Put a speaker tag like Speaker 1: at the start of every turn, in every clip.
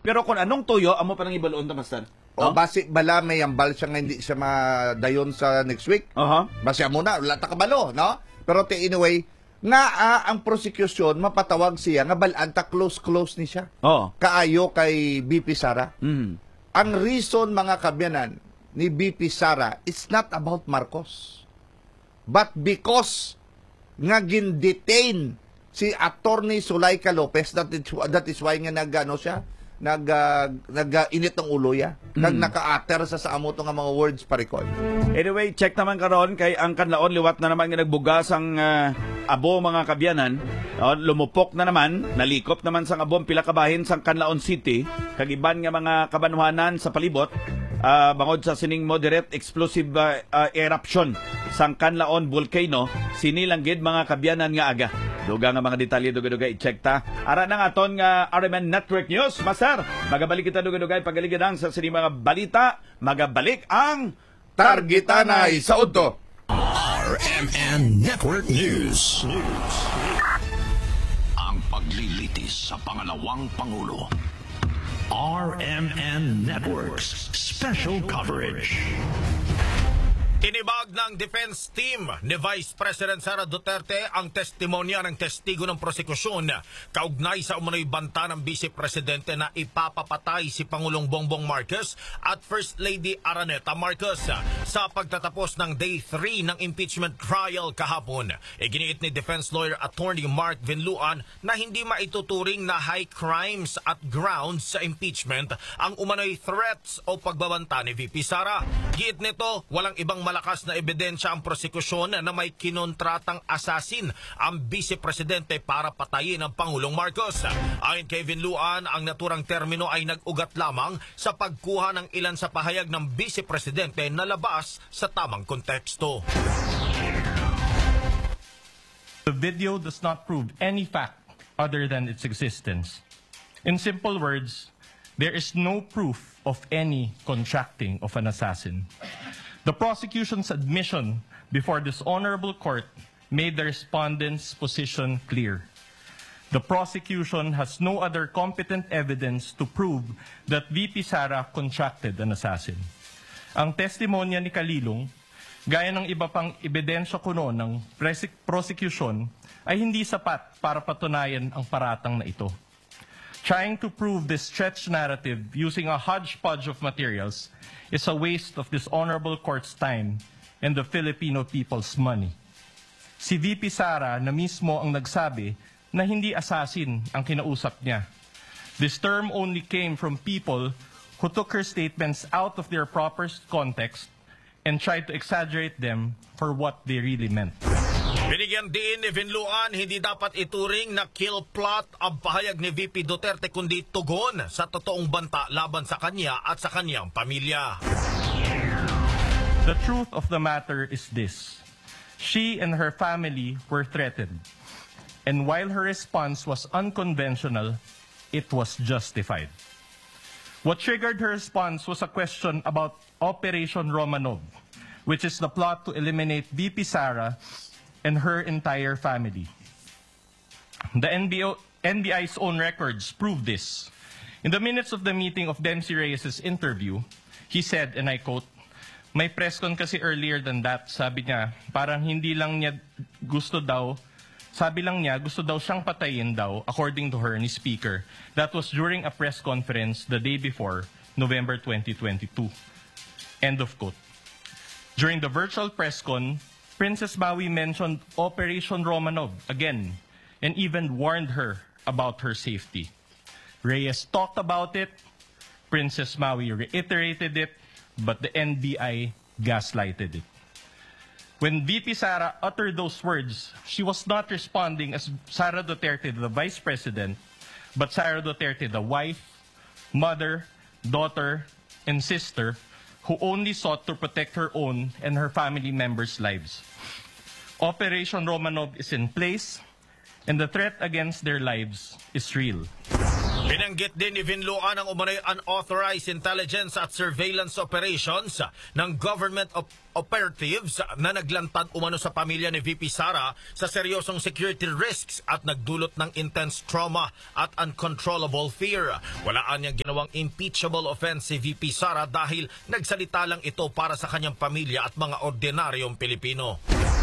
Speaker 1: Pero kung anong tuyo, amo pa nang ibaloon ta, Master.
Speaker 2: O basi bala may ambal siya nga hindi siya madayon sa next week. Basi muna wala ta kabalo, no? Pero anyway, nga ang prosecution mapatawag siya nga balanta close ni siya. Kaayo kay BP Sara. Ang reason mga kabyanan ni BP Sara, it's not about Marcos. But because nga gin-detain si Attorney Zuleika Lopez, that is why nga nag-ano siya, nag-init ng ulo ya. Naka-atter sa amo to nga mga words parikol.
Speaker 1: Anyway, check naman karon kay ang kanlaon liwat na naman nga nagbugas ang abo mga kabyanan. Lumupok na naman, nalikop naman sang abong pila kabahin sang Canlaon City, kagiban nga mga kabanwanan sa palibot. Bangod sa sining moderate explosive eruption sang Canlaon volcano, sinilanggid mga kabyanan nga aga. Duga nga mga detalye duga-duga i-check ta. Ara nang aton nga RMN Network News, Master. Magabalik kita duga-duga pagaligidang sa sining mga balita. Magabalik ang
Speaker 2: Targetanay sa Udto.
Speaker 3: RMN Network News. Ang paglilitis sa pangalawang Pangulo. RMN Networks Special Coverage. Tinibag ng defense team ni Vice President Sara Duterte ang testimonya ng testigo ng prosekusyon kaugnay sa umano'y banta ng Vice Presidente na ipapapatay si Pangulong Bongbong Marcos at First Lady Araneta Marcos sa pagtatapos ng Day 3 ng impeachment trial kahapon. Iginiit ni Defense Lawyer Attorney Mark Vinluan na hindi maituturing na high crimes at grounds sa impeachment ang umano'y threats o pagbabanta ni VP Sara. Giit nito, walang ibang malakas na ebidensya ang prosekusyon na may kinontratang asasin ang Vice Presidente para patayin ang Pangulong Marcos. Ayon kay Vinluan, ang naturang termino ay nag-ugat lamang sa pagkuha ng ilan sa pahayag ng Vice Presidente na labas sa tamang konteksto.
Speaker 4: The video does not prove any fact other than its existence. In simple words, there is no proof of any contracting of an assassin. The prosecution's admission before this honorable court made the respondent's position clear. The prosecution has no other competent evidence to prove that VP Sara contracted an assassin. Ang testimonya ni Kalilong, gaya ng iba pang ebidensya kuno ng prosecution, ay hindi sapat para patunayan ang paratang na ito. Trying to prove this stretched narrative using a hodgepodge of materials is a waste of this honorable court's time and the Filipino people's money. Si VP Sara na mismo ang nagsabi na hindi assassin ang kinausap niya. This term only came from people who took her statements out of their proper context and tried to exaggerate them for what they really meant.
Speaker 3: Binigyan din ni Vinluan, hindi dapat ituring na kill plot ang pahayag ni VP Duterte kundi tugon sa totoong banta laban sa kanya at sa kanyang pamilya.
Speaker 4: The truth of the matter is this. She and her family were threatened. And while her response was unconventional, it was justified. What triggered her response was a question about Operation Romanov, which is the plot to eliminate VP Sara and her entire family. The NBI's own records prove this. In the minutes of the meeting of Dempsey Reyes' interview, he said, and I quote, "May press con kasi earlier than that, sabi niya, parang hindi lang niya gusto daw, sabi lang niya gusto daw siyang patayin daw, according to her, ni Speaker. That was during a press conference the day before, November 2022. End of quote. During the virtual press con, Princess Maui mentioned Operation Romanov again and even warned her about her safety. Reyes talked about it, Princess Maui reiterated it, but the NBI gaslighted it. When VP Sara uttered those words, she was not responding as Sara Duterte, the Vice President, but Sara Duterte, the wife, mother, daughter, and sister, who only sought to protect her own and her family members' lives. Operation Romanov is in place, and the threat against their lives is real.
Speaker 3: Binanggit din ni Vinluan ang umano'y unauthorized intelligence at surveillance operations ng government operatives na naglantad umano sa pamilya ni VP Sara sa seryosong security risks at nagdulot ng intense trauma at uncontrollable fear. Walaan niyang ginawang impeachable offense si VP Sara dahil nagsalita lang ito para sa kanyang pamilya at mga ordinaryong Pilipino.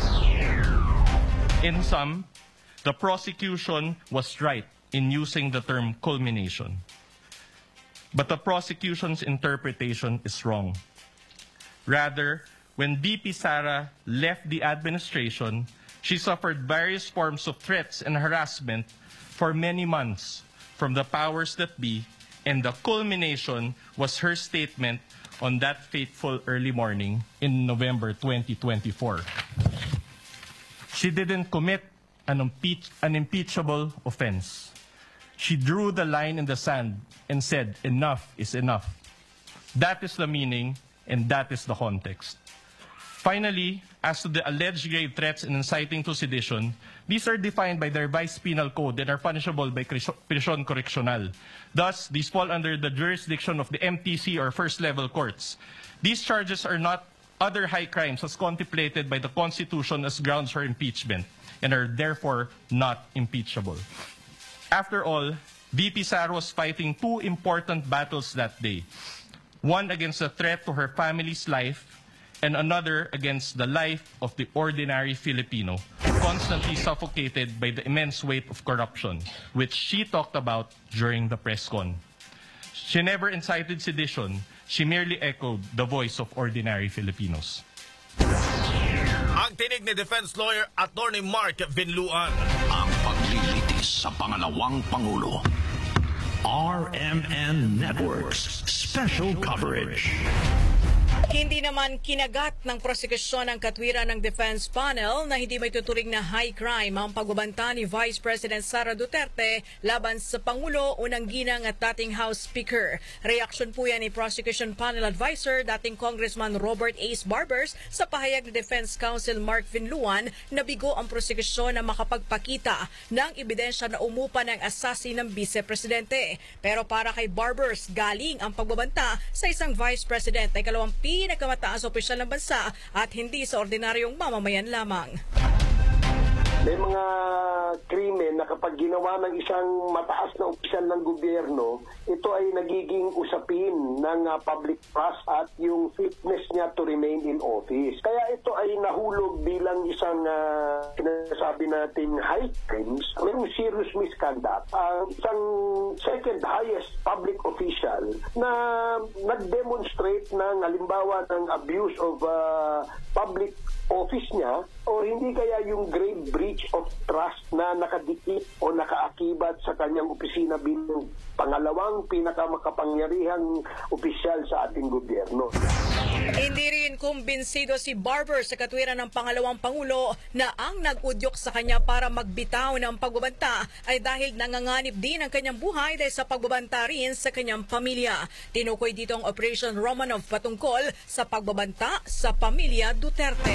Speaker 4: In sum, the prosecution was right in using the term culmination. But the prosecution's interpretation is wrong. Rather, when VP Sara left the administration, she suffered various forms of threats and harassment for many months from the powers that be, and the culmination was her statement on that fateful early morning in November 2024. She didn't commit an impeachable offense. She drew the line in the sand and said, enough is enough. That is the meaning and that is the context. Finally, as to the alleged grave threats and inciting to sedition, these are defined by the revised penal code and are punishable by prisión correccional. Thus, these fall under the jurisdiction of the MTC or first-level courts. These charges are not other high crimes as contemplated by the Constitution as grounds for impeachment and are therefore not impeachable. After all, VP Sara was fighting two important battles that day. One against the threat to her family's life and another against the life of the ordinary Filipino, constantly suffocated by the immense weight of corruption, which she talked about during the press con. She never incited sedition. She merely echoed the voice of ordinary Filipinos.
Speaker 3: Ang tinig ni defense lawyer Attorney Mark Vinluan.
Speaker 5: Ang paglilitis sa pangalawang Pangulo. RMN Networks Special Coverage.
Speaker 6: Hindi naman kinagat ng prosekusyon ang katwiran ng defense panel na hindi may tuturing na high crime ang pagbabanta ni Vice President Sara Duterte laban sa Pangulo, unang ginang at dating House Speaker. Reaksyon po yan ni Prosecution Panel Advisor, dating Congressman Robert Ace Barbers, sa pahayag ni Defense Counsel Mark Vinluan na bigo ang prosekusyon na makapagpakita ng ebidensya na umupa ng assassin ng Vice Presidente. Pero para kay Barbers, galing ang pagbabanta sa isang Vice President ay kalawang pinakamataas opisyal ng bansa at hindi sa ordinaryong mamamayan lamang.
Speaker 7: May mga krimen na kapag ginawa ng isang mataas na opisyal ng gobyerno, ito ay nagiging usapin ng public trust at yung fitness niya to remain in office. Kaya ito ay nahulog bilang isang sinasabi nating high crimes, mayroong serious misconduct. Isang second highest public official na nag-demonstrate ng halimbawa ng abuse of public office niya o hindi kaya yung grave breach of trust na nakadikit o nakaakibat sa kanyang opisina bilang pangalawang pinakamakapangyarihang opisyal sa ating gobyerno.
Speaker 6: Hindi rin kumbinsido si Barber sa katwiran ng pangalawang Pangulo na ang nag-udyok sa kanya para magbitaw ng pagbabanta ay dahil nanganganib din ang kanyang buhay dahil sa pagbabanta rin sa kanyang pamilya. Tinukoy dito ang Operation Romanov patungkol sa pagbabanta sa pamilya Duterte.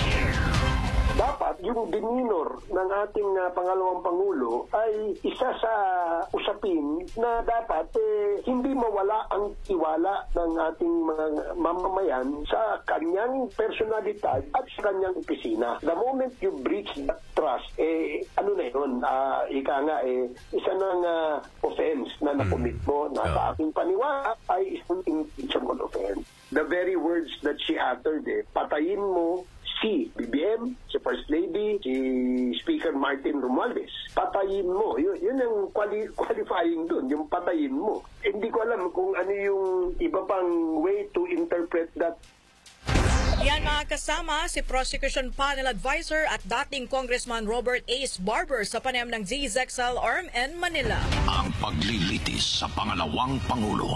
Speaker 7: Dapat yung demeanor ng ating pangalawang Pangulo ay isa sa usapin na dapat hindi mawala ang tiwala ng ating mga mamamayan sa kanyang personalidad at sa kanyang opisina. The moment you breach that trust, ano na yun? Ika nga, isa ng offense na nakomit mo na sa aking paniwala ay isang impeachable offense. The very words that she uttered, patayin mo si BBM, si First Lady, si Speaker Martin Romualdez. Patayin mo. Yun ang qualifying dun, yung patayin mo. Hindi ko alam kung ano yung iba pang way to interpret that.
Speaker 6: Yan mga kasama, si Prosecution Panel Advisor at dating Congressman Robert Ace Barber sa panayam ng ZXL RMN Manila.
Speaker 5: Ang paglilitis sa pangalawang Pangulo.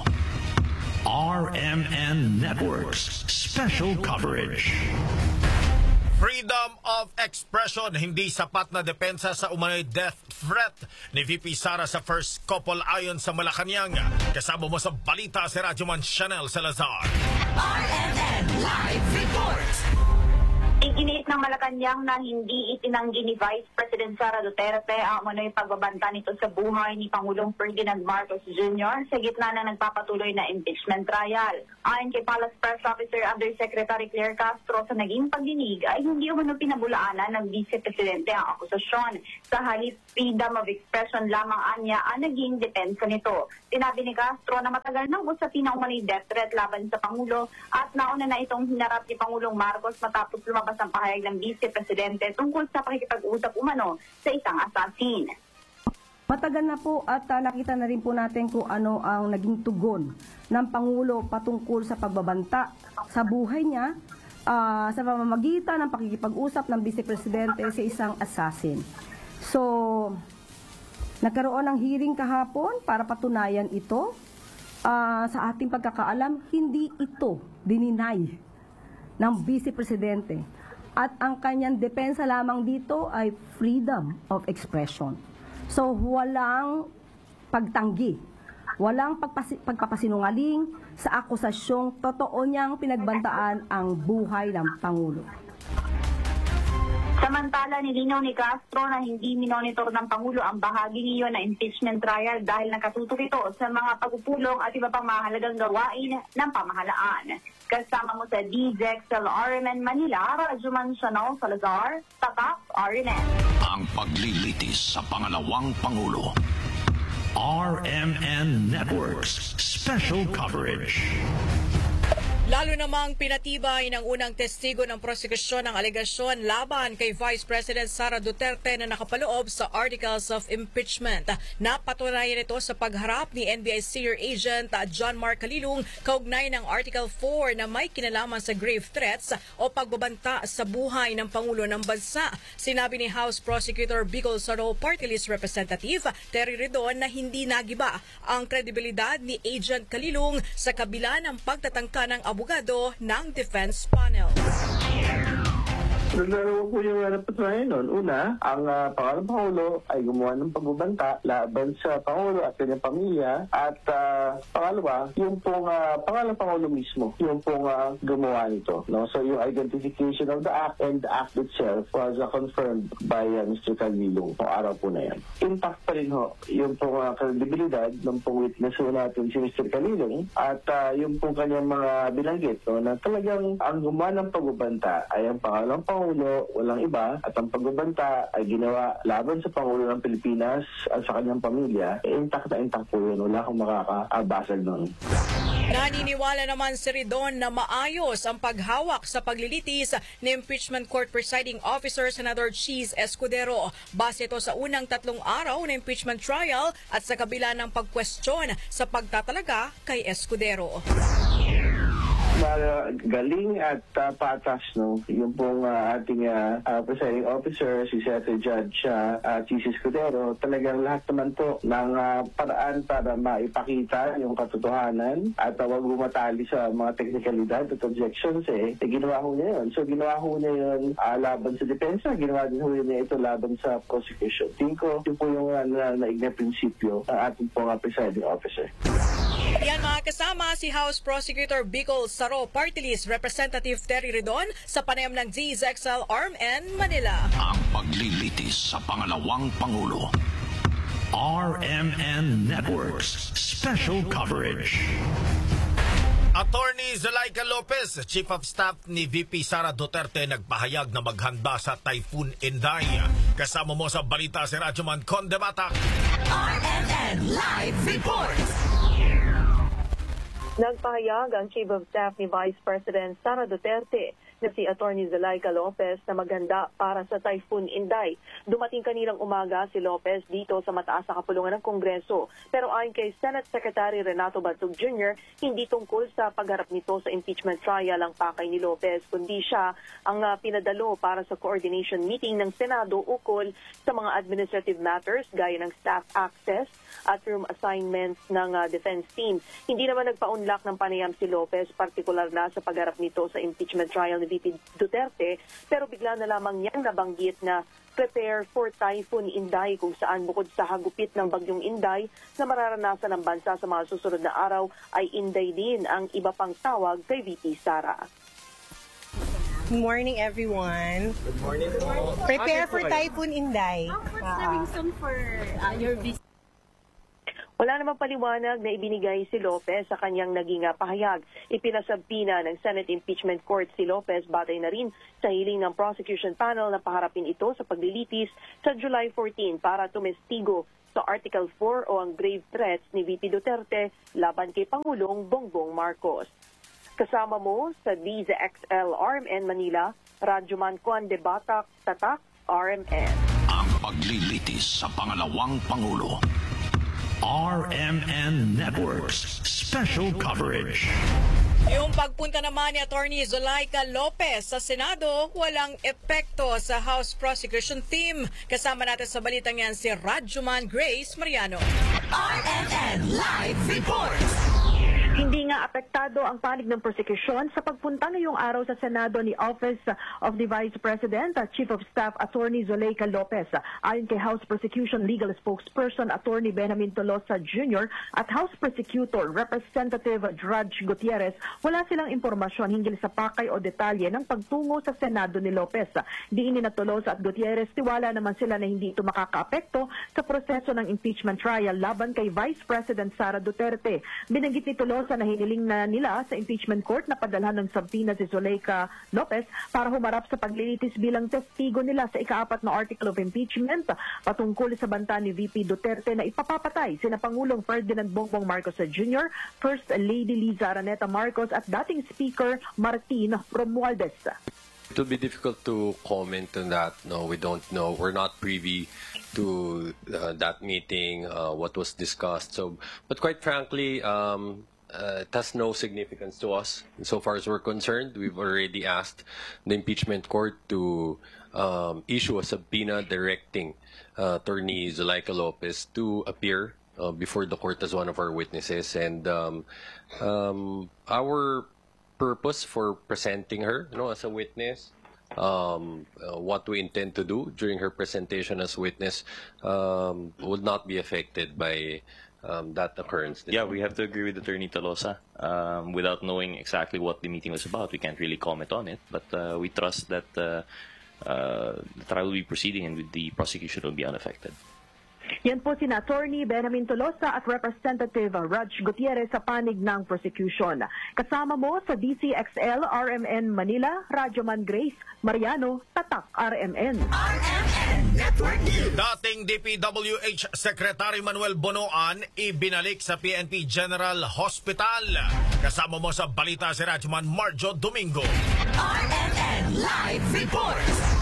Speaker 5: RMN Networks Special Coverage.
Speaker 3: Freedom of expression, hindi sapat na depensa sa umano'y death threat ni VP Sara sa first couple ayon sa Malacanang. Kasama mo sa balita si Radyoman Chanel Salazar.
Speaker 8: RMN Live Report. Iginiit ng Malacanang na hindi itinanggi ni Vice President Sara Duterte ang umano'y pagbabanta nito sa buhay ni Pangulong Ferdinand Marcos Jr. sa gitna ng nagpapatuloy na impeachment trial. Ayon kay Palace Press Officer Undersecretary Claire Castro, sa naging pagdinig ay hindi umano pinabulaanan ng Vice Presidente ang akusasyon. Sa halip, freedom of expression lamang anya ang naging depensa nito. Sinabi ni Castro na matagal nang usapin ang umano'y death threat laban sa Pangulo at nauna na itong hinarap ni Pangulong Marcos matapos lumabas ang pahayag ng Vice Presidente tungkol sa pakikipag-usap umano sa isang assassin.
Speaker 9: Matagal na po at nakita na rin po natin kung ano ang naging tugon ng Pangulo patungkol sa pagbabanta sa buhay niya sa pamamagitan ng pakikipag-usap ng Vice Presidente sa isang assassin. So, nagkaroon ng hearing kahapon para patunayan ito. Sa ating pagkakaalam, hindi ito dininay ng Vice Presidente. At ang kanyang depensa lamang dito ay freedom of expression. So, walang pagtanggi, walang pagpapasinungaling sa akusasyong totoo niyang pinagbantaan ang buhay ng Pangulo.
Speaker 8: Samantala, nilinaw ni Castro na hindi minonitor ng Pangulo ang bahagi niyo na impeachment trial dahil nakatutok ito sa mga pagpupulong at iba pang mahalagang gawain ng pamahalaan. Kasama mo sa DZXL RMN Manila, Rajuman Chanel Salazar, Tatak RMN.
Speaker 5: Ang paglilitis sa pangalawang Pangulo. RMN Networks Special Coverage.
Speaker 6: Lalo namang pinatibay ng unang testigo ng prosekusyon ng alegasyon laban kay Vice President Sara Duterte na nakapaloob sa Articles of Impeachment. Napatunayan ito sa pagharap ni NBI Senior Agent John Mark Calilong kaugnay ng Article 4 na may kinalaman sa grave threats o pagbabanta sa buhay ng Pangulo ng Bansa. Sinabi ni House Prosecutor Bicol Saro Party List Representative Terry Redon na hindi nagiba ang kredibilidad ni Agent Calilong sa kabila ng pagtatangka ng abogado ng defense panel.
Speaker 10: Naglaro po yung napatunayan nun. Una, ang pangalawang Pangulo ay gumawa ng pagbabanta laban sa Pangulo at kanyang pamilya. At pangalawa, yung pong pangalawang Pangulo mismo, yung pong gumawa nito. No? So yung identification of the act and the act itself was confirmed by Mr. Calilong kung araw po na yan. Impact pa rin ho, yung pong kredibilidad ng pong witness ho natin si Mr. Calilong at yung pong kanyang mga binanggit no, na talagang ang gumawa ng pagbabanta ay ang pangalawang Pangulo, walang iba, at ang pagbabanta ay ginawa laban sa Pangulo ng Pilipinas at sa kanyang pamilya. Intact na intact po yun. Wala akong makakabasag nun.
Speaker 6: Naniniwala naman si Redon na maayos ang paghawak sa paglilitis ni Impeachment Court Presiding Officer Senador Cheese Escudero. Base ito sa unang 3 araw na impeachment trial at sa kabila ng pagkwestiyon sa pagtatalaga kay Escudero.
Speaker 10: Galing at patas no yung pong ating presiding officer si Secretary Judge Cheese Escudero, talagang lahat naman po ng paraan para maipakita yung katotohanan at huwag bumatali sa mga teknikalidad at objections ginawa ho niya yun. So ginawa ho niya yun laban sa depensa, ginawa din ho niya ito laban sa prosecution. Tingin ko yun po yung naig na prinsipyo ng ating pong presiding officer.
Speaker 6: Yan mga kasama si House Prosecutor Bicol Saro Party List Representative Terry Redon sa panayam ng DZXL RMN Manila.
Speaker 5: Ang paglilitis sa pangalawang Pangulo. RMN Networks Special Coverage.
Speaker 3: Attorney Zulaika Lopez, Chief of Staff ni VP Sara Duterte, nagpahayag na maghanda sa Typhoon Inday. Kasama mo sa balita si Rajuman Condebatak.
Speaker 11: RMN Live Report.
Speaker 12: Nagpahayag ang Chief of Staff ni Vice President Sara Duterte na si Attorney Zulaika Lopez na maghanda para sa Typhoon Inday. Dumating kaninang umaga si Lopez dito sa mataas na kapulungan ng Kongreso. Pero ayon kay Senate Secretary Renato Batug Jr., hindi tungkol sa pagharap nito sa impeachment trial ang pakay ni Lopez, kundi siya ang pinadalo para sa coordination meeting ng Senado ukol sa mga administrative matters gaya ng staff access at room assignments ng defense team. Hindi naman nagpaunlak ng panayam si Lopez, partikular na sa pagharap nito sa impeachment trial ni VP Duterte, pero bigla na lamang niyang nabanggit na prepare for Typhoon Inday, kung saan bukod sa hagupit ng bagyong Inday na mararanasan ng bansa sa mga susunod na araw ay Inday din ang iba pang tawag kay VP Sara.
Speaker 13: Good morning, everyone.
Speaker 14: Good morning po.
Speaker 13: Prepare for Typhoon Inday.
Speaker 15: What's the reason for your visit?
Speaker 12: Wala namang paliwanag na ibinigay si Lopez sa kanyang naging pahayag. Ipinasabpina ng Senate Impeachment Court si Lopez batay na rin sa hiling ng prosecution panel na paharapin ito sa paglilitis sa July 14 para tumestigo sa Article 4 o ang grave threats ni VP Duterte laban kay Pangulong Bongbong Marcos. Kasama mo sa DZXL RMN Manila, Radyoman Juan de Batac, Tatak, RMN.
Speaker 5: Ang paglilitis sa pangalawang Pangulo. RMN Networks Special Coverage.
Speaker 6: Yung pagpunta naman ni Attorney Zulaika Lopez sa Senado, walang epekto sa House Prosecution Team. Kasama natin sa balitang yan si Radyoman Grace Mariano.
Speaker 11: RMN Live Reports.
Speaker 16: Hindi nga apektado ang panig ng prosecution sa pagpunta ngayong araw sa Senado ni Office of the Vice President at Chief of Staff Attorney Zulaika Lopez. Ayon kay House Prosecution Legal Spokesperson Attorney Benjamin Tolosa Jr. at House Prosecutor Representative Drudge Gutierrez, wala silang impormasyon hinggil sa pakay o detalye ng pagtungo sa Senado ni Lopez. Diin ni Tolosa at Gutierrez, tiwala naman sila na hindi ito makakaapekto sa proseso ng impeachment trial laban kay Vice President Sara Duterte. Binanggit ni Tolosa na hiniling na nila sa impeachment court na padalhan ng subpoena si Zulaika Lopez para humarap sa paglilitis bilang testigo nila sa ika-4 na article of impeachment patungkol sa banta ni VP Duterte na ipapapatay sina Pangulong Ferdinand Bongbong Marcos Jr., First Lady Liza Araneta Marcos at dating Speaker Martin Romualdez.
Speaker 17: It will be difficult to comment on that. No, we don't know. We're not privy to that meeting, what was discussed. So, but quite frankly, it has no significance to us. So far as we're concerned, we've already asked the impeachment court to issue a subpoena directing Attorney Zulaika Lopez to appear before the court as one of our witnesses. And our purpose for presenting her, as a witness, what we intend to do during her presentation as witness would not be affected by that occurrence.
Speaker 18: Yeah, we have to agree with Attorney Tolosa. Without knowing exactly what the meeting was about, we can't really comment on it. But we trust that the trial will be proceeding and the prosecution will be unaffected.
Speaker 16: Yan po sina Attorney Benjamin Tolosa at Representative Raj Gutierrez sa panig ng prosecution. Kasama mo sa DCXL RMN Manila, Radyoman Grace Mariano, Tatak RMN.
Speaker 11: RMN Network News.
Speaker 3: Dating DPWH Secretary Manuel Bonoan ibinalik sa PNP General Hospital. Kasama mo sa balita si Radyoman Marjo Domingo.
Speaker 11: RMN Live Reports.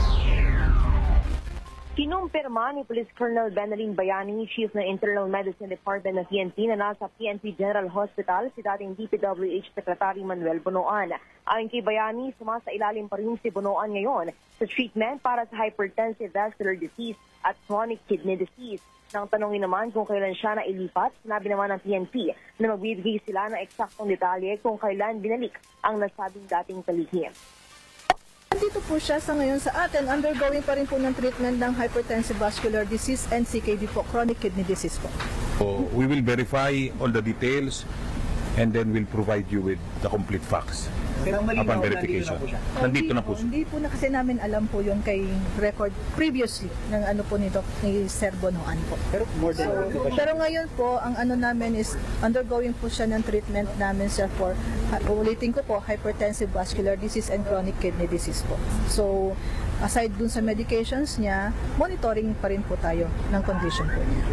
Speaker 16: Kinumpirma ni Police Colonel Benalin Bayani, Chief ng Internal Medicine Department ng PNP, na nasa PNP General Hospital si dating DPWH Secretary Manuel Bonoan. Ayon kay Bayani, sumasailalim pa rin si Bonoan ngayon sa treatment para sa hypertensive vascular disease at chronic kidney disease. Nang tanongin naman kung kailan siya na ilipat, sinabi naman ng PNP na magbibigay sila ng eksaktong detalye kung kailan binalik ang nasabing dating kalihim.
Speaker 19: Dito po siya sa ngayon sa atin, undergoing pa rin po ng treatment ng hypertensive vascular disease and CKD po, chronic kidney disease po.
Speaker 20: So we will verify all the details and then we'll provide you with the complete facts upon verification. Nandito na po siya.
Speaker 19: Hindi po na kasi namin alam po yung kay record previously ng ano po ni Sir Bonoan po. Pero ngayon po, ang ano namin is undergoing po siya ng treatment namin siya for, ulitin ko po, hypertensive vascular disease and chronic kidney disease po. So, aside dun sa medications niya, monitoring pa rin po tayo ng condition po niya.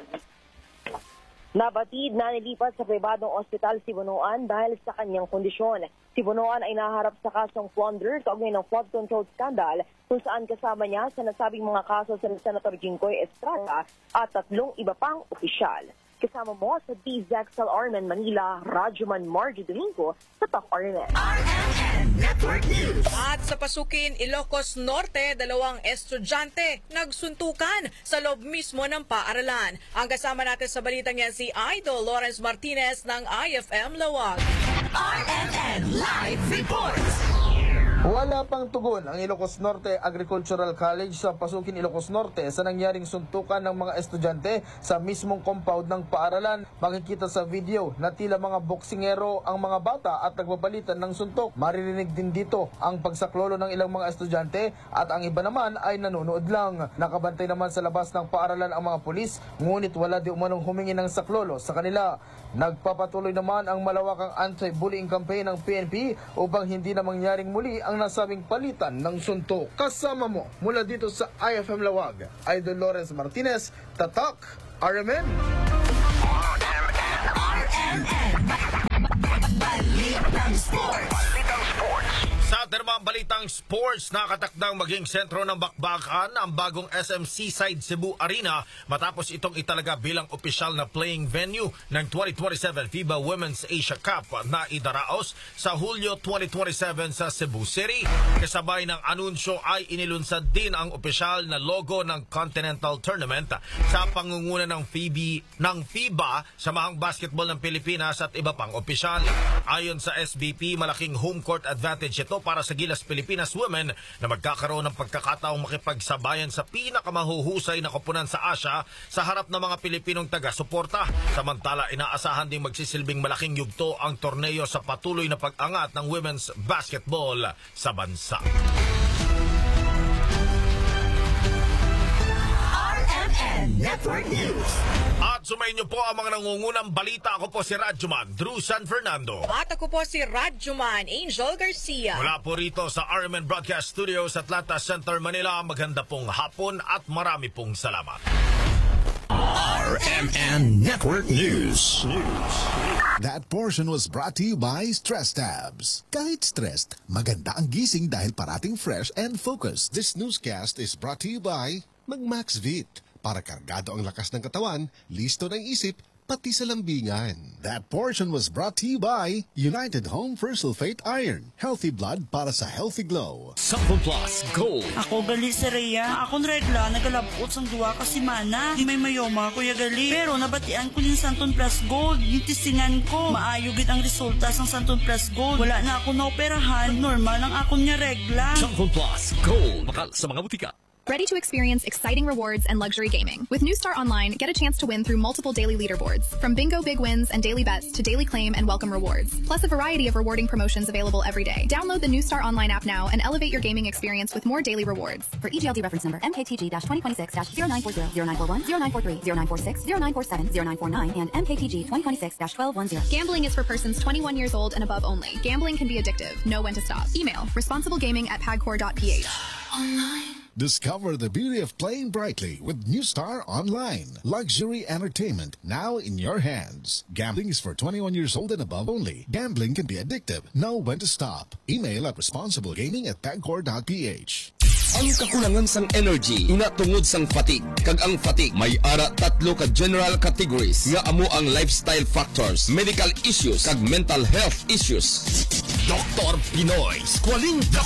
Speaker 16: Nabatid na nilipat sa pribadong ospital si Bonoan dahil sa kanyang kondisyon. Si Bonoan ay naharap sa kasong plunder kaugnay ng flood control scandal kung saan kasama niya sa nasabing mga kaso sa Senator Jinggoy Estrada at 3 iba pang opisyal. Kasama mo sa DZXL RMN Manila, Radyoman Marjo Domingo sa Top RMN.
Speaker 11: RMN Network News.
Speaker 6: At sa Pasukin, Ilocos Norte, 2 estudyante nagsuntukan sa loob mismo ng paaralan. Ang kasama natin sa balitang yan si Idol Lawrence Martinez ng IFM Lawag.
Speaker 11: RMN Live Reports.
Speaker 14: Wala pang tugon ang Ilocos Norte Agricultural College sa Pasukin, Ilocos Norte sa nangyaring suntukan ng mga estudyante sa mismong compound ng paaralan. Makikita sa video na tila mga boksingero ang mga bata at nagpapalitan ng suntok. Maririnig din dito ang pagsaklolo ng ilang mga estudyante at ang iba naman ay nanonood lang. Nakabantay naman sa labas ng paaralan ang mga pulis, ngunit wala di umanong humingi ng saklolo sa kanila. Nagpapatuloy naman ang malawakang anti-bullying campaign ng PNP upang hindi na mangyaring muli ang nasabing palitan ng suntok. Kasama mo mula dito sa IFM Lawag, Idol Lawrence Martinez, Tatak, RMN.
Speaker 11: Balitang Sports.
Speaker 3: Sa ating balitang sports, nakatakdang maging sentro ng bakbakan ang bagong SM Seaside Cebu Arena matapos itong italaga bilang opisyal na playing venue ng 2027 FIBA Women's Asia Cup na idaraos sa Hulyo 2027 sa Cebu City. Kasabay ng anunsyo ay inilunsad din ang opisyal na logo ng Continental Tournament sa pangunguna ng FIBA, Samahang Basketball ng Pilipinas at iba pang opisyal. Ayon sa SBP, malaking home court advantage ito para sa Gilas Pilipinas Women na magkakaroon ng pagkakataong makipagsabayan sa pinakamahuhusay na koponan sa Asia sa harap ng mga Pilipinong taga-suporta. Samantala, inaasahan ding magsisilbing malaking yugto ang torneo sa patuloy na pag-angat ng women's basketball sa bansa.
Speaker 11: Network News.
Speaker 3: At sumayin niyo po ang mga nangungunang balita. Ako po si Radyoman Drew San Fernando.
Speaker 6: At ako po si Radyoman Angel Garcia.
Speaker 3: Mula po rito sa RMN Broadcast Studios, Atlanta Center, Manila. Maganda pong hapon at marami pong salamat.
Speaker 5: RMN Network News.
Speaker 21: That portion was brought to you by Stress Tabs. Kahit stressed, maganda ang gising dahil parating fresh and focused. This newscast is brought to you by Mag-Max Vit. Para kargado ang lakas ng katawan, listo ng isip, pati sa lambingan. That portion was brought to you by United Home for Sulfate Iron. Healthy blood para sa healthy glow.
Speaker 5: Sample Plus Gold.
Speaker 22: Ako gali sa Rhea. Akong regla, nagalabot sang duwa ka si Mana. Di may mayoma, kuya gali. Pero nabatian ko yung Santon Plus Gold. Yung tisingan ko. Maayugit ang resulta sang Santon Plus Gold. Wala na ako naoperahan. Normal ang akong niya regla.
Speaker 5: Sample Plus Gold. Bakal sa mga butika.
Speaker 23: Ready to experience exciting rewards and luxury gaming. With New Star Online, get a chance to win through multiple daily leaderboards, from bingo big wins and daily bets to daily claim and welcome rewards, plus a variety of rewarding promotions available every day. Download the New Star Online app now and elevate your gaming experience with more daily rewards.
Speaker 24: For EGLD reference number MKTG-2026-0940, 0941, 0943, 0946, 0947, 0949, and MKTG 2026-1210.
Speaker 23: Gambling is for persons 21 years old and above only. Gambling can be addictive. Know when to stop. Email responsiblegaming@pagcor.ph.
Speaker 21: Online. Discover the beauty of playing brightly with New Star Online. Luxury entertainment now in your hands. Gambling is for 21 years old and above only. Gambling can be addictive. Know when to stop. Email at responsiblegaming@pagcor.ph.
Speaker 25: Ang kakulangan sang energy ina tungod sang fatigue. Kag ang fatigue may ara tatlo ka general categories nga amo ang lifestyle factors, medical issues kag mental health issues.
Speaker 5: Dr. Pinoy Squalene